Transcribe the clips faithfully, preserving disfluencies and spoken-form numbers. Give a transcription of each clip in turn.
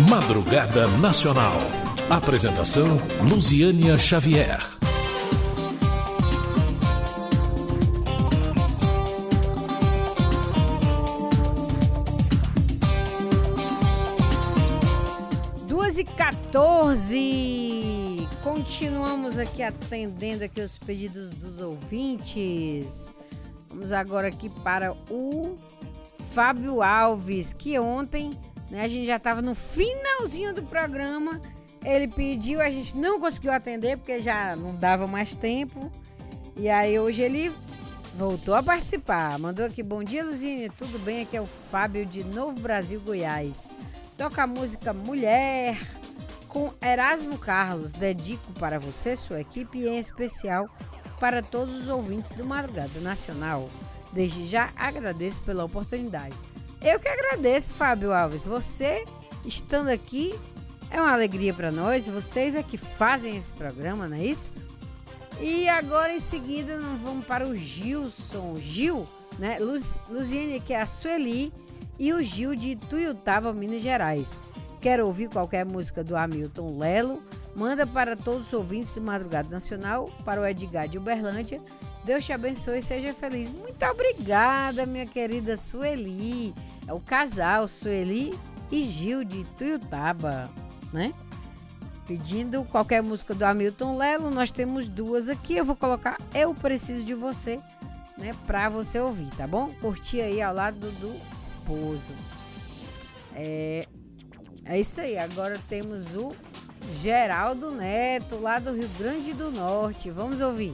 Madrugada Nacional. Apresentação Luziânia Xavier. duas e quatorze. Continuamos aqui atendendo aqui os pedidos dos ouvintes. Vamos agora aqui para o Fábio Alves, que ontem, né, a gente já estava no finalzinho do programa. Ele pediu, a gente não conseguiu atender porque já não dava mais tempo. E aí hoje ele voltou a participar. Mandou aqui: bom dia, Luziane, tudo bem? Aqui é o Fábio de Novo Brasil, Goiás. Toca a música Mulher com Erasmo Carlos. Dedico para você, sua equipe, e em especial para todos os ouvintes do Madrugada Nacional. Desde já agradeço pela oportunidade. Eu que agradeço, Fábio Alves. Você estando aqui é uma alegria para nós. Vocês é que fazem esse programa, não é isso? E agora em seguida nós vamos para o Gilson. Gil, né? Luz, Luziane, que é a Sueli, e o Gil de Tuiutaba, Minas Gerais. Quero ouvir qualquer música do Hamilton Lelo. Manda para todos os ouvintes do Madrugada Nacional, para o Edgar de Uberlândia. Deus te abençoe e seja feliz. Muito obrigada, minha querida Sueli. É o casal Sueli e Gil de Tuiutaba, né? Pedindo qualquer música do Hamilton Lelo. Nós temos duas aqui. Eu vou colocar Eu Preciso de Você, né, para você ouvir, tá bom? Curtir aí ao lado do esposo. É, é isso aí. Agora temos o Geraldo Neto, lá do Rio Grande do Norte. Vamos ouvir.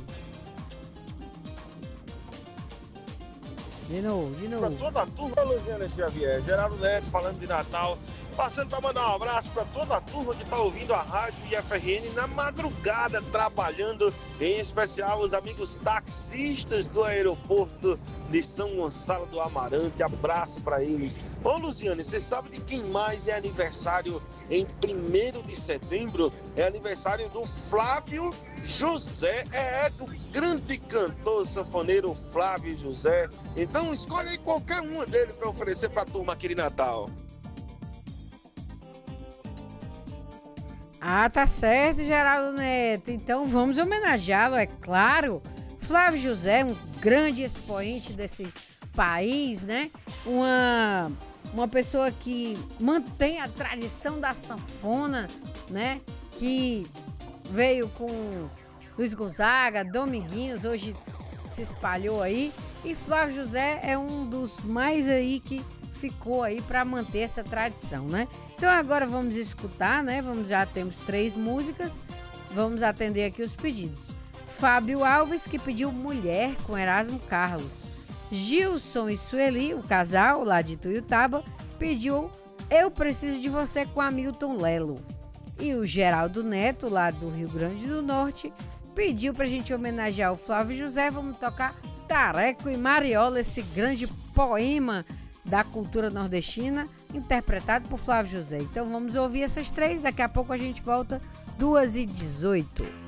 De novo, de novo. Pra toda a turma, Luziane Xavier, Geraldo Neto falando de Natal, passando para mandar um abraço para toda a turma que está ouvindo a rádio I F R N na madrugada, trabalhando, em especial os amigos taxistas do aeroporto de São Gonçalo do Amarante. Abraço para eles. Ô Luziane, você sabe de quem mais é aniversário em primeiro de setembro? É aniversário do Flávio José, é do grande cantor sanfoneiro Flávio José. Então escolhe aí qualquer uma dele para oferecer para a turma aquele Natal. Ah, tá certo, Geraldo Neto. Então vamos homenageá-lo, é claro. Flávio José, um grande expoente desse país, né? Uma, uma pessoa que mantém a tradição da sanfona, né? Que veio com Luiz Gonzaga, Dominguinhos, hoje se espalhou aí. E Flávio José é um dos mais aí que ficou aí para manter essa tradição, né? Então agora vamos escutar, né? Vamos, já temos três músicas. Vamos atender aqui os pedidos. Fábio Alves, que pediu Mulher com Erasmo Carlos. Gilson e Sueli, o casal lá de Tuiutaba, pediu Eu Preciso de Você com Hamilton Lelo. E o Geraldo Neto, lá do Rio Grande do Norte, pediu pra gente homenagear o Flávio José. Vamos tocar Tareco e Mariola, esse grande poema da cultura nordestina, interpretado por Flávio José. Então vamos ouvir essas três, daqui a pouco a gente volta, duas e dezoito.